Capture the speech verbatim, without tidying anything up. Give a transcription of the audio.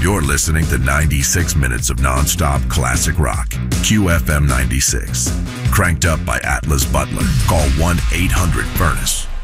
You're listening to ninety-six minutes of nonstop classic rock. Q F M ninety-six. Cranked up by Atlas Butler. Call one eight hundred Furnace.